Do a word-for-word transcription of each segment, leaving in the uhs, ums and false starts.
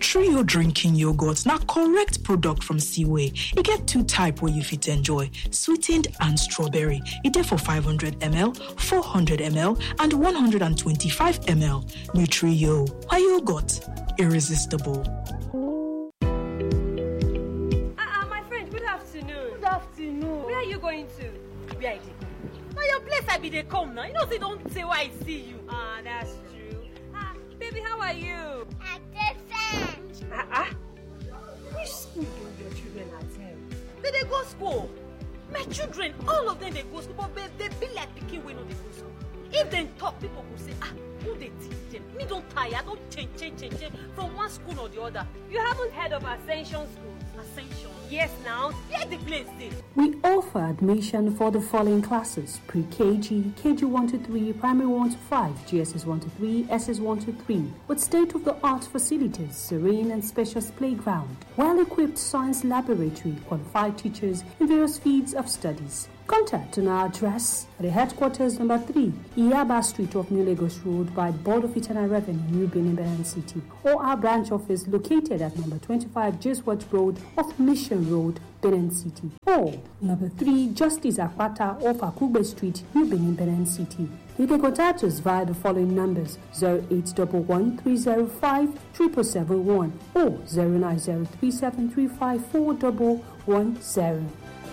Nutrio drinking yogurt na correct product from Seaway. E get two type wey you fit enjoy, sweetened and strawberry. E dey for five hundred milliliters, four hundred milliliters and one hundred twenty-five milliliters. Nutrio, a yogurt, irresistible. Ah, uh, my friend, good afternoon. Good afternoon. Where are you going to? Where are you? Now your place I be dey come now. You know, say don't say why I see you. Ah, that's true. Ah, baby, how are you? I'm different. Ah, ah. Which school do your children attend? They they go school. My children, all of them they go school, but they, they be like picking when they go school. If they talk, people will say, ah, who they teach them? Me don't tire, don't change, change, change, change from one school or the other. You haven't heard of Ascension School? Ascension. Yes, now. Where the place is? We offer admission for the following classes: pre-K G, K G one to three, Primary one to five, G S S one to three, S S one to three, with state-of-the-art facilities, serene and spacious playground, well-equipped science laboratory, qualified teachers in various fields of studies. Contact on our address at the headquarters number three, Iyaba Street of New Lagos Road by Board of Internal Revenue, New Benin, Benin City, or our branch office located at number twenty-five, Jeswat Road, off Mission Road, Benin City, or number three, Justice Akwata off Akugbe Street, New Benin, Benin City. You can contact us via the following numbers: zero eight one one, three zero five, seven seven seven one or zero nine zero three seven three five four one one zero.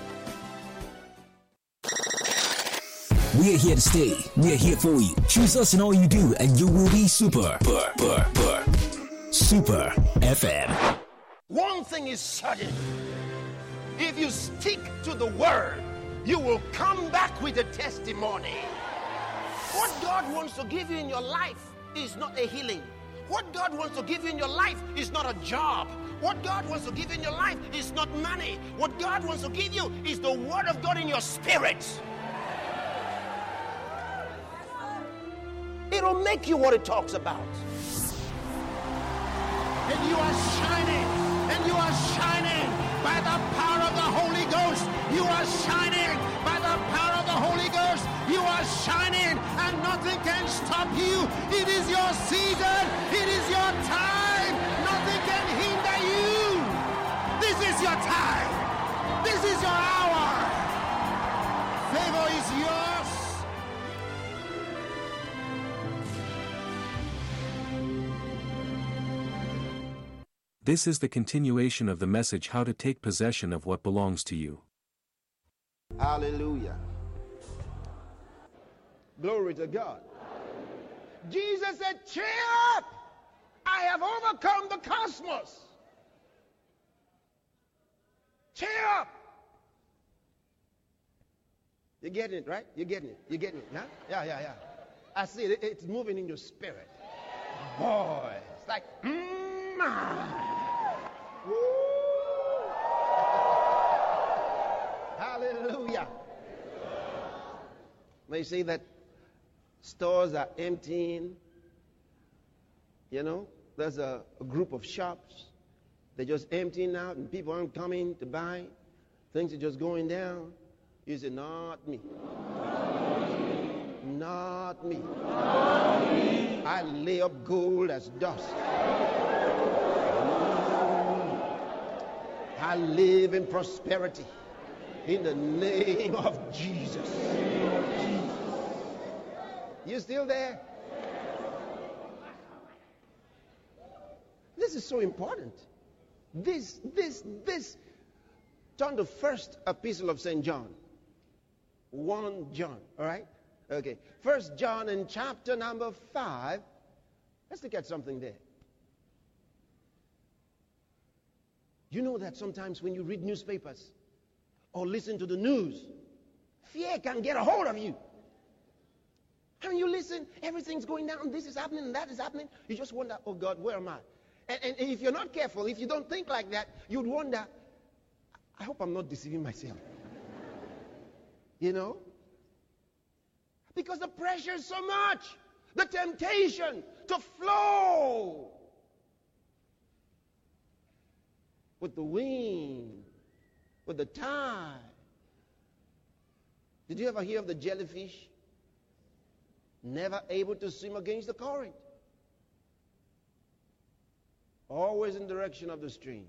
We're here to stay. We're here for you. Choose us in all you do, and you will be super. Burr, burr, burr. Super F M. One thing is certain. If you stick to the word, you will come back with a testimony. What God wants to give you in your life is not a healing. What God wants to give you in your life is not a job. What God wants to give you in your life is not money. What God wants to give you is the word of God in your spirit. It'll make you what it talks about. And you are shining, and you are shining by the power of the Holy Ghost. You are shining by the power of the Holy Ghost. You are shining, and nothing can stop you. It is your season. It is your time. Nothing can hinder you. This is your time. This is your hour. Favor is yours. This is the continuation of the message, how to take possession of what belongs to you. Hallelujah. Glory to God. Jesus said, cheer up. I have overcome the cosmos. Cheer up. You're getting it, right? You're getting it. You're getting it. Huh? Yeah, yeah, yeah. I see it. It's moving in your spirit. Boy, it's like, mm, ah. Hallelujah. They say that stores are emptying. You know, there's a, a group of shops. They're just emptying out and people aren't coming to buy. Things are just going down. You say, not me. Not me. Not me. I lay up gold as dust. I live in prosperity in the name of Jesus. You still there? This is so important. This, this, this. Turn to first epistle of Saint John. First John, all right? Okay. First John in chapter number five. Let's look at something there. You know that sometimes when you read newspapers or listen to the news, fear can get a hold of you. I mean, you listen, everything's going down, this is happening and that is happening. You just wonder, oh God, where am I? And, and if you're not careful, if you don't think like that, you'd wonder, I hope I'm not deceiving myself. You know? Because the pressure is so much. The temptation to flow with the wind, with the tide. Did you ever hear of the jellyfish? Never able to swim against the current. Always in the direction of the stream.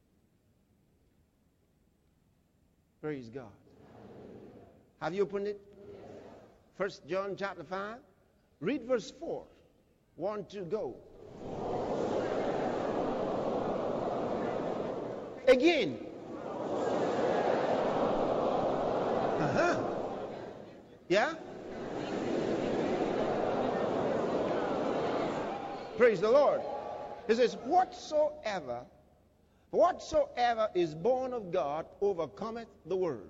Praise God. Have you opened it? First John chapter five. Read verse four. One, two, go. Again. Uh-huh. Yeah? Praise the Lord. It says, whatsoever, whatsoever is born of God overcometh the world.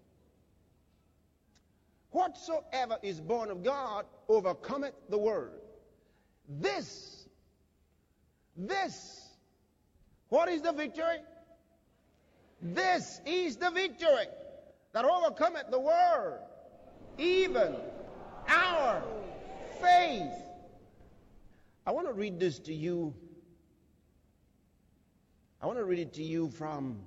Whatsoever is born of God overcometh the world. This, this, what is the victory? This is the victory that overcometh the world, even our faith. I want to read this to you. I want to read it to you from,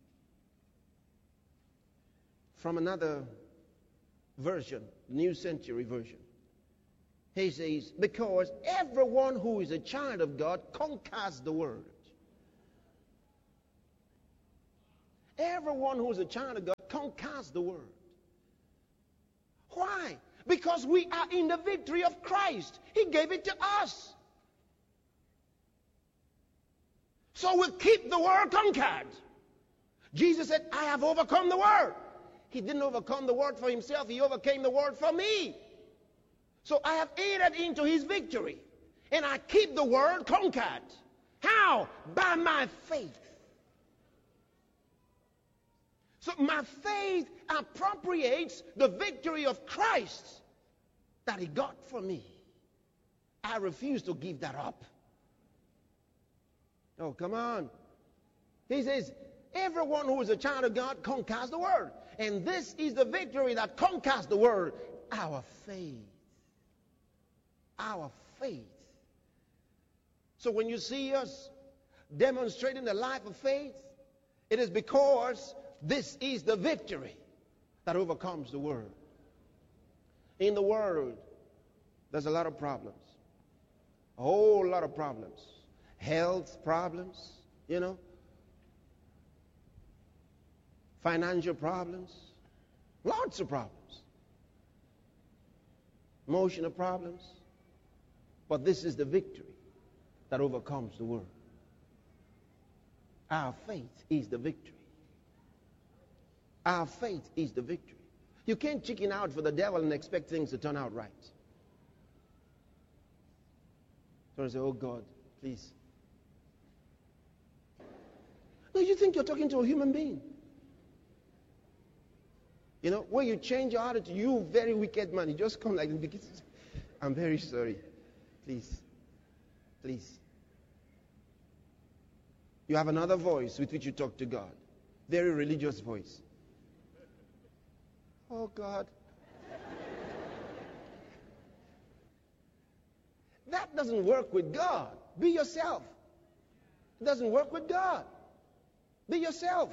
from another version, New Century Version. He says, because everyone who is a child of God conquers the world. Everyone who is a child of God conquers the world. Why? Because we are in the victory of Christ. He gave it to us. So we'll keep the world conquered. Jesus said, I have overcome the world. He didn't overcome the world for himself. He overcame the world for me. So I have entered into his victory. And I keep the world conquered. How? By my faith. So my faith appropriates the victory of Christ that he got for me. I refuse to give that up. Oh, come on. He says, everyone who is a child of God conquers the world. And this is the victory that conquers the world. Our faith. Our faith. So when you see us demonstrating the life of faith, it is because this is the victory that overcomes the world. In the world, there's a lot of problems. A whole lot of problems. Health problems, you know. Financial problems. Lots of problems. Emotional problems. But this is the victory that overcomes the world. Our faith is the victory. Our faith is the victory. You can't chicken out for the devil and expect things to turn out right. So I say, oh God, please. No, you think you're talking to a human being. You know, when you change your attitude, you very wicked man, you just come like this. I'm very sorry. Please. Please. You have another voice with which you talk to God. Very religious voice. Oh God. That doesn't work with God. Be yourself. It doesn't work with God. Be yourself.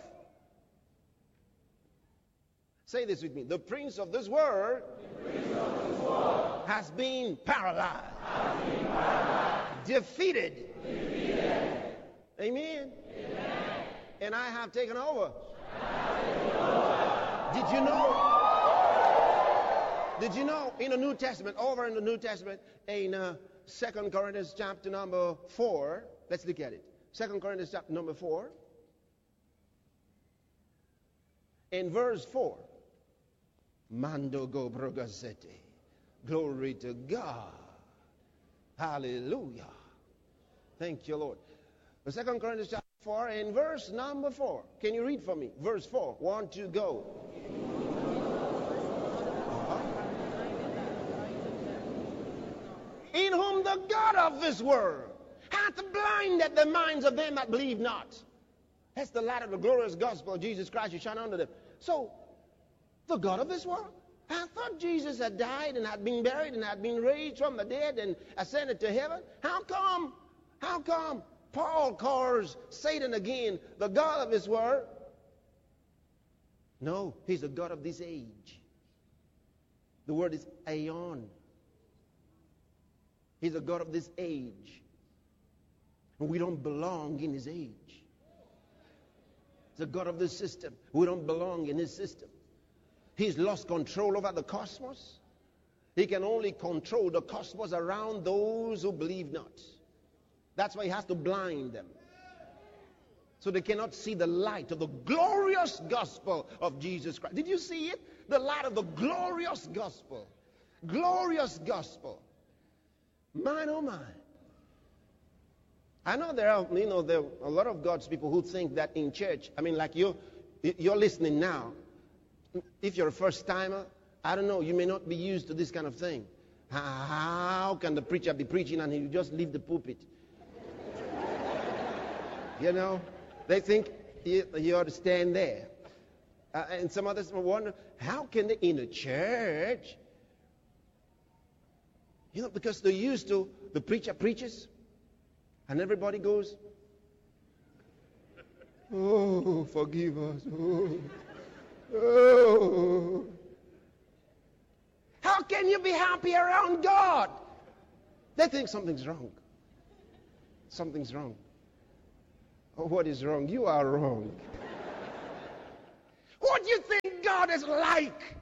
Say this with me. The prince of this world, prince of this world has been paralyzed. Has been paralyzed. Defeated. Defeated. Amen. Amen. And I have taken over. Have taken over. Did you know? Did you know in the New Testament, over in the New Testament, in uh, Second Corinthians chapter number four, let's look at it. Second Corinthians chapter number four. In verse four, Mando go brogasete. Glory to God. Hallelujah. Thank you, Lord. The Second Corinthians chapter four, in verse number four. Can you read for me? Verse four. One, two, go. Uh-huh. In whom the God of this world hath blinded the minds of them that believe not. That's the light of the glorious gospel of Jesus Christ who shine unto them. So, the God of this world. I thought Jesus had died and had been buried and had been raised from the dead and ascended to heaven. How come? How come Paul calls Satan again the God of this world? No, he's the God of this age. The word is aeon. He's the God of this age. And we don't belong in his age. The God of this system. We don't belong in his system. He's lost control over the cosmos. He can only control the cosmos around those who believe not. That's why he has to blind them, so they cannot see the light of the glorious gospel of Jesus Christ. Did you see it? The light of the glorious gospel. Glorious gospel. Mine, oh mine. I know there are, you know, there are a lot of God's people who think that in church, I mean, like you, you're listening now. If you're a first timer, I don't know, you may not be used to this kind of thing. How can the preacher be preaching and he just leave the pulpit? You know, they think you, you ought to stand there. Uh, and some others wonder, how can they in a church? You know, because they're used to the preacher preaches. And everybody goes, oh, forgive us. Oh, oh. How can you be happy around God? They think something's wrong. Something's wrong. Oh, what is wrong? You are wrong. What do you think God is like?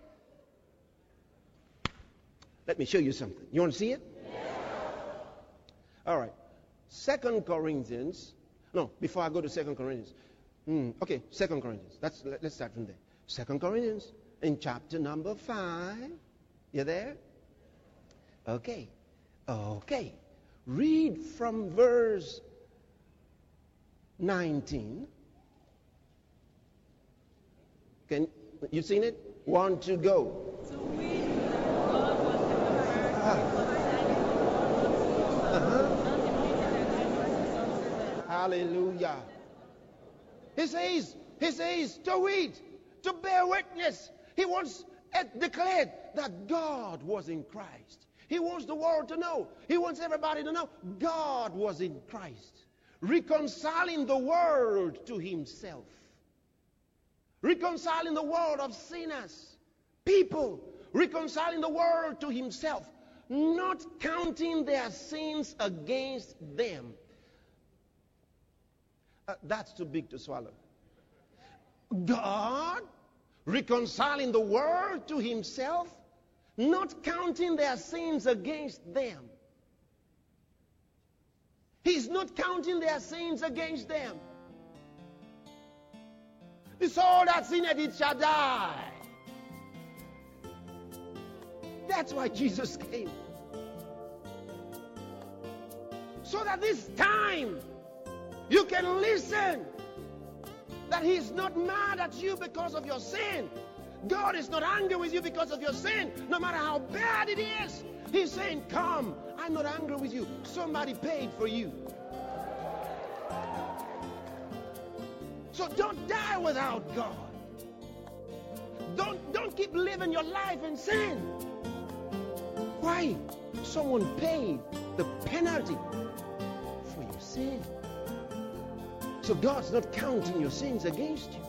Let me show you something. You want to see it? Yeah. All right. Second Corinthians. No, before I go to Second Corinthians. Hmm, okay, Second Corinthians. That's, let, let's start from there. Second Corinthians in chapter number five. You there? Okay. Okay. Read from verse nineteen. Can you seen it? One to go. So we God was Ah. Uh-huh. Hallelujah. He says, he says to read, to bear witness. He wants it declared that God was in Christ. He wants the world to know. He wants everybody to know God was in Christ, reconciling the world to himself. Reconciling the world of sinners, people, reconciling the world to himself, not counting their sins against them. Uh, that's too big to swallow. God reconciling the world to himself, not counting their sins against them. He's not counting their sins against them. The soul that's in it, it shall die. That's why Jesus came. So that this time you can listen that he's not mad at you because of your sin. God is not angry with you because of your sin, no matter how bad it is. He's saying, come, I'm not angry with you. Somebody paid for you. So don't die without God. Don't, don't keep living your life in sin. Why? Someone paid the penalty for your sin. So God's not counting your sins against you.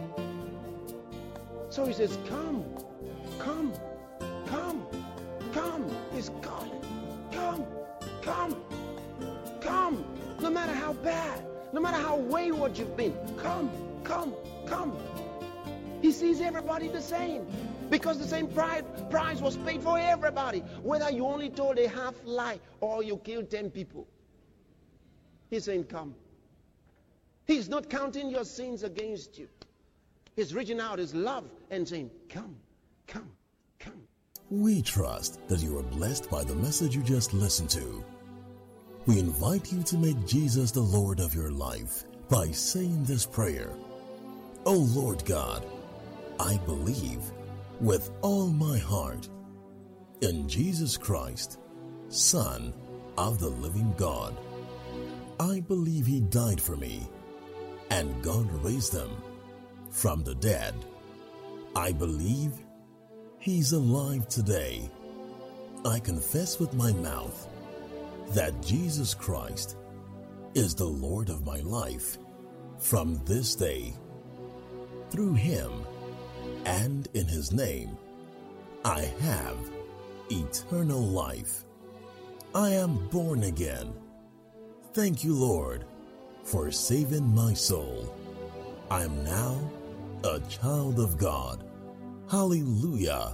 So he says, come, come, come, come. He's calling. Come, come, come. No matter how bad, no matter how wayward you've been, come, come, come. He sees everybody the same, because the same price, price was paid for everybody, whether you only told a half lie or you killed ten people. He's saying, come. He's not counting your sins against you. He's reaching out his love and saying, come, come, come. We trust that you are blessed by the message you just listened to. We invite you to make Jesus the Lord of your life by saying this prayer. O Lord God, I believe with all my heart in Jesus Christ, Son of the living God. I believe he died for me, and God raised him from the dead. I believe he's alive today. I confess with my mouth that Jesus Christ is the Lord of my life from this day. Through him and in his name, I have eternal life. I am born again. Thank you, Lord, for saving my soul. I am now a child of God. Hallelujah.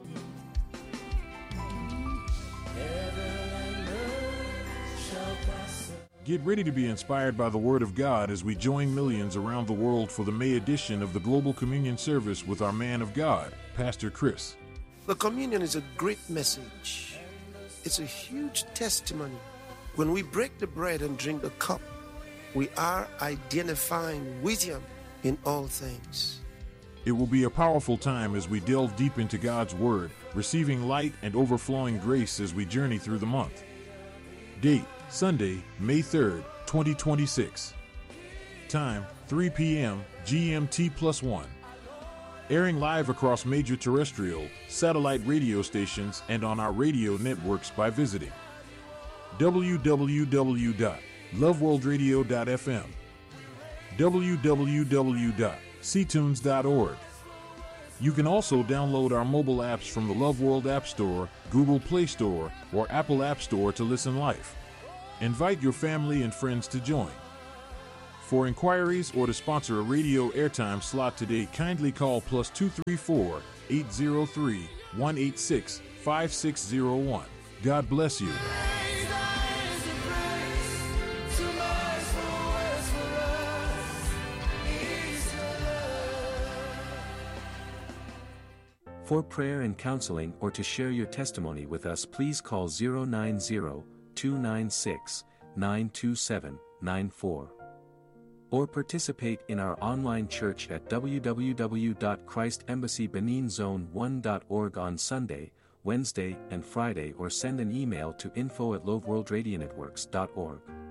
Get ready to be inspired by the Word of God as we join millions around the world for the May edition of the Global Communion Service with our man of God, Pastor Chris. The communion is a great message. It's a huge testimony. When we break the bread and drink the cup, we are identifying wisdom in all things. It will be a powerful time as we delve deep into God's Word, receiving light and overflowing grace as we journey through the month. Date, Sunday, May third, twenty twenty-six. Time, three p.m. G M T plus one. Airing live across major terrestrial, satellite radio stations and on our radio networks by visiting w w w dot love world radio dot f m, w w w dot c tunes dot org. You can also download our mobile apps from the Love World App Store, Google Play Store, or Apple App Store to listen live. Invite your family and friends to join. For inquiries or to sponsor a radio airtime slot today, kindly call plus two three four, eight zero three, one eight six, five six zero one. God bless you. For prayer and counseling or to share your testimony with us, please call zero nine zero, two nine six, nine two seven, nine four. Or participate in our online church at w w w dot christ embassy benin zone one dot org on Sunday, Wednesday, and Friday, or send an email to info at love world radio networks dot org.